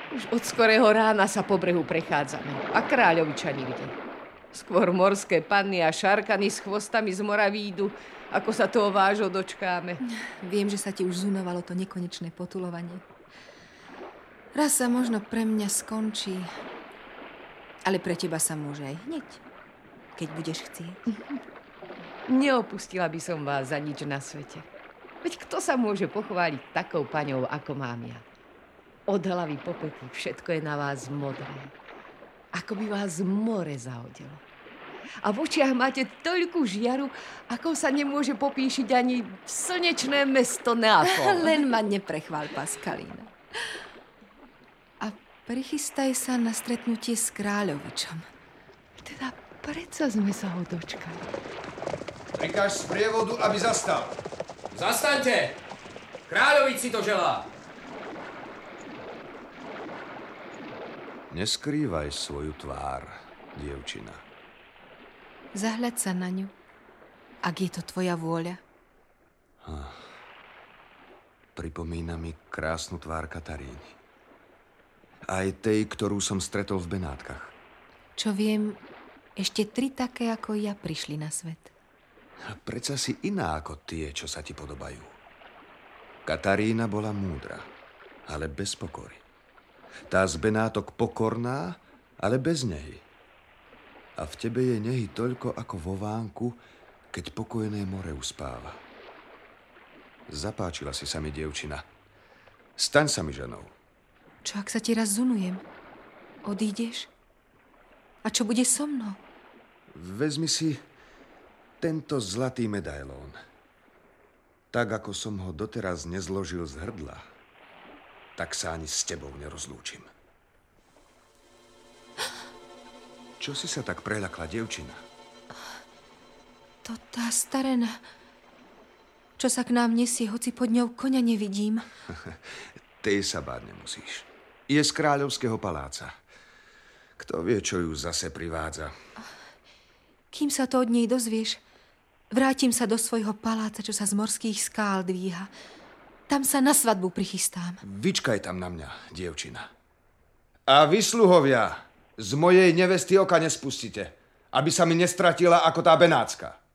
Už od skorého rána sa po brehu prechádzame a kráľoviča nikde. Skôr morské panny a šarkany s chvostami z mora výjdu, ako sa toho vážo dočkáme. Viem, že sa ti už zunovalo to nekonečné potulovanie. Raz sa možno pre mňa skončí, ale pre teba sa môže aj hneď, keď budeš chcieť. Neopustila by som vás za nič na svete. Veď kto sa môže pochváliť takou paňou, ako mám ja? Od hlavy po pety všetko je na vás modré. Ako by vás more zahodilo. A v očiach máte toľkú žiaru, ako sa nemôže popíšiť ani slnečné mesto Neapol. Len ma neprechvál, Paskalína. A prichystaj sa na stretnutie s kráľovičom. Teda predsa sme sa ho dočkali. Prikáž z prievodu, aby zastal. Zastaňte! Kráľovič si to želá. Neskrývaj svoju tvár, dievčina. Zahľaď sa na ňu, ak je to tvoja vôľa. Pripomína mi krásnu tvár Kataríny. Aj tej, ktorú som stretol v Benátkach. Čo viem, ešte 3 také ako ja prišli na svet. Predsa si iná ako tie, čo sa ti podobajú. Katarína bola múdra, ale bez pokory. Tá z Benátok pokorná, ale bez nehy. A v tebe je nehy toľko ako vo vánku, keď pokojné more uspáva. Zapáčila si sa mi, dievčina. Staň sa mi ženou. Čo ak sa ti raz zunujem? Odídeš? A čo bude so mnou? Vezmi si tento zlatý medailón. Tak, ako som ho doteraz nezložil z hrdla, tak sa ani s tebou nerozlúčim. Čo si sa tak preľakla, dievčina? To tá starena, čo sa k nám nesie, hoci pod ňou koňa nevidím. Tej sa báť nemusíš. Je z kráľovského paláca. Kto vie, čo ju zase privádza? Kým sa to od nej dozvieš, vrátim sa do svojho paláca, čo sa z morských skál dvíha. Tam sa na svadbu prichystám. Vyčkaj tam na mňa, dievčina. A vy, sluhovia, z mojej nevesty oka nespustite, aby sa mi nestratila ako tá Benátska.